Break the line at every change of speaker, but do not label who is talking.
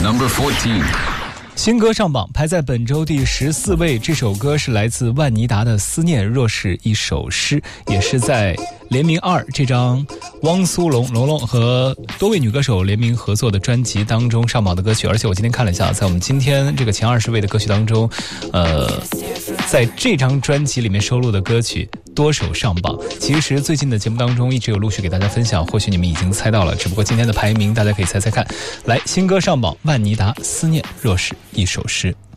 Number 14.
新歌上榜，排在本周第14位。这首歌是来自万妮达的《思念若是一首诗》，也是在联名2这张汪苏泷和多位女歌手联名合作的专辑当中上榜的歌曲。而且我今天看了一下，在我们今天这个前20位的歌曲当中，在这张专辑里面收录的歌曲多首上榜。其实最近的节目当中一直有陆续给大家分享，或许你们已经猜到了，只不过今天的排名大家可以猜猜看。来，新歌上榜，万妮达《思念若是一首诗》。